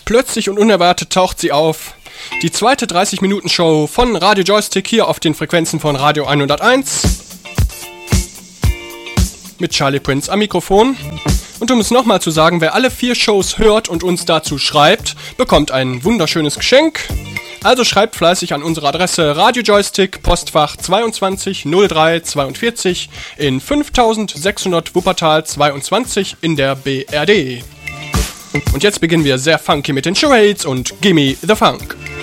Plötzlich und unerwartet taucht sie auf. Die zweite 30-Minuten-Show von Radio Joystick hier auf den Frequenzen von Radio 101. Mit Charlie Prince am Mikrofon. Und um es nochmal zu sagen, wer alle 4 Shows hört und uns dazu schreibt, bekommt ein wunderschönes Geschenk. Also schreibt fleißig an unsere Adresse Radio Joystick, Postfach 220342 in 5600 Wuppertal 22 in der BRD. Und jetzt beginnen wir sehr funky mit den Charades und Gimme the Funk.